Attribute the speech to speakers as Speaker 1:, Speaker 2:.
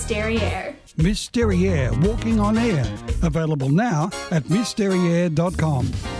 Speaker 1: Derriere.
Speaker 2: Miss Derriere Walking on Air. Available now at missderriere.com.